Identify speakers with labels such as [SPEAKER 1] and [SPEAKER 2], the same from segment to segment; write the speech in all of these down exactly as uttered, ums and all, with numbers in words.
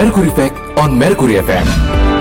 [SPEAKER 1] Mercury Fact on Mercury F M.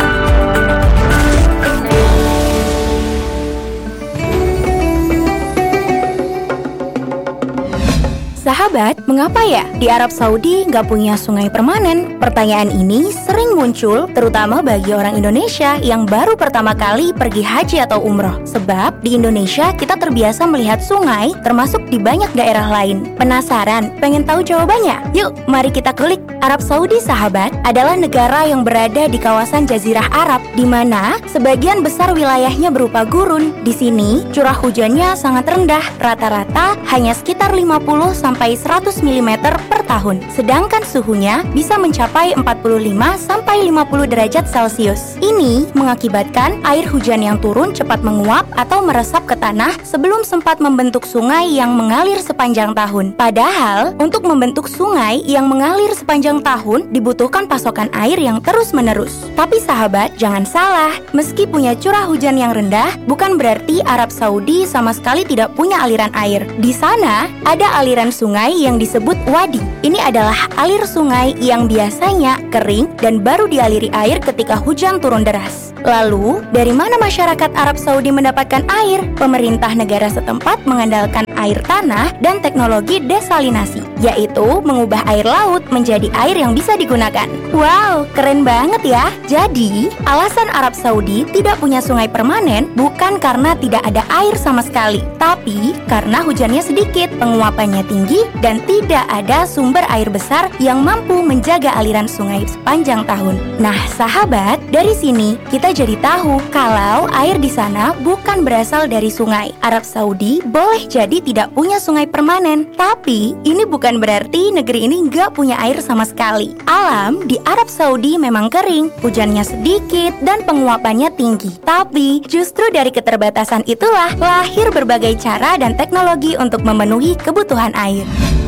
[SPEAKER 2] Sahabat, mengapa ya di Arab Saudi nggak punya sungai permanen? Pertanyaan ini sering muncul terutama bagi orang Indonesia yang baru pertama kali pergi haji atau umroh. Sebab di Indonesia kita terbiasa melihat sungai termasuk di banyak daerah lain. Penasaran? Pengen tahu jawabannya? Yuk, mari kita kulik. Arab Saudi, sahabat, adalah negara yang berada di kawasan Jazirah Arab, di mana sebagian besar wilayahnya berupa gurun. Di sini, curah hujannya sangat rendah, rata-rata hanya sekitar lima puluh sampai seratus milimeter per tahun. Sedangkan suhunya bisa mencapai empat puluh lima sampai lima puluh derajat Celcius. Ini mengakibatkan air hujan yang turun cepat menguap atau meresap ke tanah sebelum sempat membentuk sungai yang mengalir sepanjang tahun. Padahal, untuk membentuk sungai yang mengalir sepanjang tahun dibutuhkan pasokan air yang terus-menerus. Tapi sahabat, jangan salah, meski punya curah hujan yang rendah, bukan berarti Arab Saudi sama sekali tidak punya aliran air. Di sana ada aliran sungai yang disebut wadi. Ini adalah alir sungai yang biasanya kering dan baru dialiri air ketika hujan turun deras. Lalu, dari mana masyarakat Arab Saudi mendapatkan air? Pemerintah negara setempat mengandalkan air tanah dan teknologi desalinasi, yaitu mengubah air laut menjadi air yang bisa digunakan. Wow, keren banget ya. Jadi, alasan Arab Saudi tidak punya sungai permanen bukan karena tidak ada air sama sekali, tapi karena hujannya sedikit, penguapannya tinggi, dan tidak ada sumber air besar yang mampu menjaga aliran sungai sepanjang tahun. Nah, sahabat, dari sini kita jadi tahu kalau air di sana bukan berasal dari sungai. Arab Saudi boleh jadi tidak punya sungai permanen, tapi ini bukan berarti negeri ini nggak punya air sama sekali. Alam di Arab Saudi memang kering, hujannya sedikit, dan penguapannya tinggi. Tapi justru dari keterbatasan itulah lahir berbagai cara dan teknologi untuk memenuhi kebutuhan air.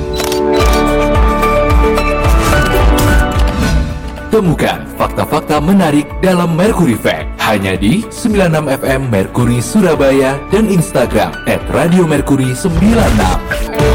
[SPEAKER 1] Temukan fakta-fakta menarik dalam Mercury Fact hanya di sembilan puluh enam F M Mercury Surabaya dan Instagram et radio mercury sembilan puluh enam.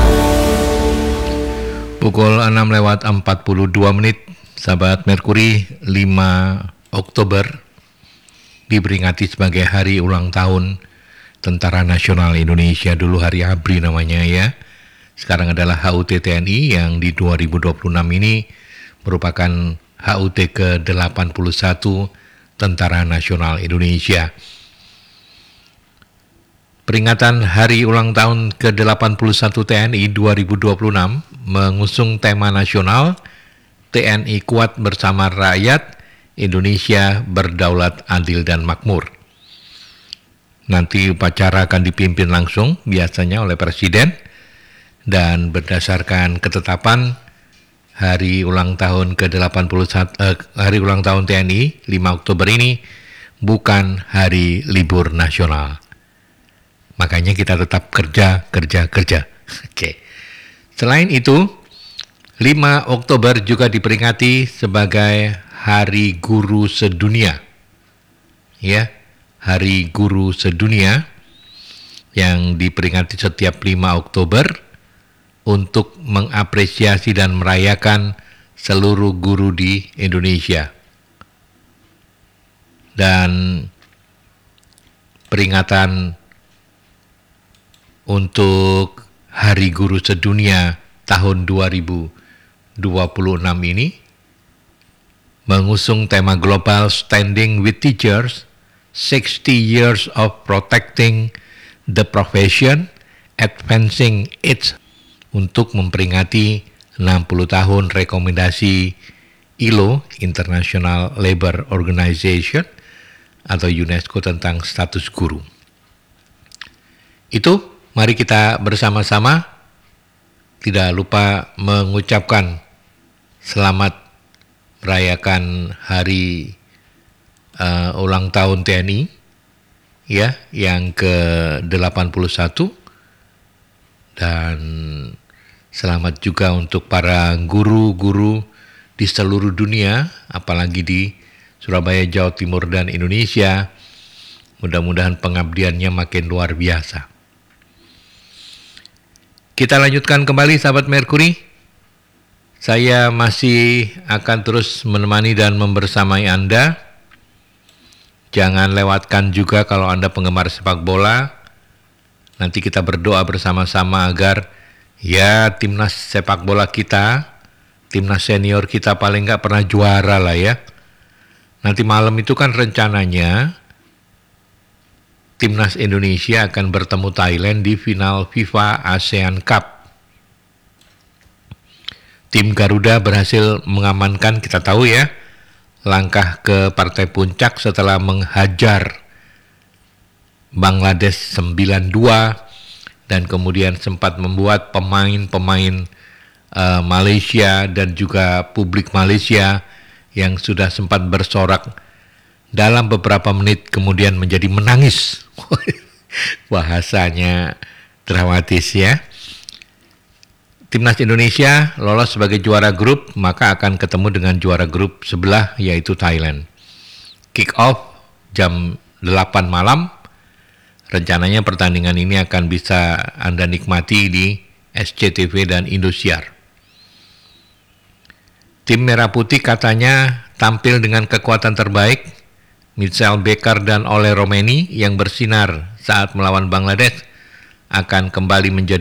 [SPEAKER 3] Pukul enam lewat empat puluh dua menit, sahabat Mercury, lima Oktober diperingati sebagai hari ulang tahun Tentara Nasional Indonesia. Dulu hari A B R I namanya ya. Sekarang adalah H U T T N I yang di dua ribu dua puluh enam ini merupakan H U T ke delapan puluh satu Tentara Nasional Indonesia. Peringatan Hari Ulang Tahun ke delapan puluh satu T N I dua ribu dua puluh enam mengusung tema nasional T N I Kuat Bersama Rakyat, Indonesia Berdaulat Adil dan Makmur. Nanti upacara akan dipimpin langsung biasanya oleh Presiden, dan berdasarkan ketetapan Hari ulang tahun ke delapan puluh satu eh, Hari ulang tahun T N I lima Oktober ini bukan hari libur nasional. Makanya kita tetap kerja, kerja, kerja. Oke. Selain itu, lima Oktober juga diperingati sebagai Hari Guru Sedunia. Ya, Hari Guru Sedunia yang diperingati setiap lima Oktober untuk mengapresiasi dan merayakan seluruh guru di Indonesia. Dan peringatan untuk Hari Guru Sedunia tahun dua ribu dua puluh enam ini mengusung tema global Standing with Teachers, sixty years of Protecting the Profession, Advancing its, untuk memperingati enam puluh tahun rekomendasi I L O, International Labour Organization, atau UNESCO tentang status guru. Itu, mari kita bersama-sama tidak lupa mengucapkan selamat merayakan hari uh, ulang tahun T N I ya, yang ke delapan puluh satu. Dan selamat juga untuk para guru-guru di seluruh dunia, apalagi di Surabaya, Jawa Timur, dan Indonesia. Mudah-mudahan pengabdiannya makin luar biasa. Kita lanjutkan kembali, sahabat Mercury. Saya masih akan terus menemani dan membersamai Anda. Jangan lewatkan juga kalau Anda penggemar sepak bola. Nanti kita berdoa bersama-sama agar ya timnas sepak bola kita, timnas senior kita paling nggak pernah juara lah ya. Nanti malam itu kan rencananya timnas Indonesia akan bertemu Thailand di final FIFA ASEAN Cup. Tim Garuda berhasil mengamankan, kita tahu ya, langkah ke partai puncak setelah menghajar Bangladesh sembilan dua dan kemudian sempat membuat pemain-pemain uh, Malaysia dan juga publik Malaysia yang sudah sempat bersorak dalam beberapa menit kemudian menjadi menangis. Bahasanya dramatis ya. Timnas Indonesia lolos sebagai juara grup, maka akan ketemu dengan juara grup sebelah yaitu Thailand. Kick off jam delapan malam. Rencananya pertandingan ini akan bisa Anda nikmati di S C T V dan Indosiar. Tim Merah Putih katanya tampil dengan kekuatan terbaik. Michel Becker dan Ole Romeni yang bersinar saat melawan Bangladesh akan kembali menjadi